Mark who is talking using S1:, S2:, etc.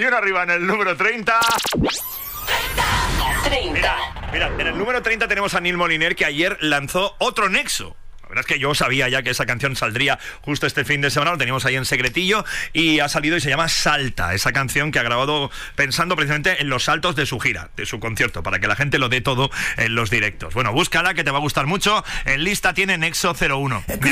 S1: Y uno arriba en el número 30.
S2: 30.
S1: Mira, en el número 30 tenemos a Neil Moliner, que ayer lanzó otro Nexo. La verdad es que yo sabía ya que esa canción saldría justo este fin de semana, lo teníamos ahí en secretillo, y ha salido y se llama Salta, esa canción que ha grabado pensando precisamente en los saltos de su gira, de su concierto, para que la gente lo dé todo en los directos. Bueno, búscala, que te va a gustar mucho. En lista tiene Nexo 01.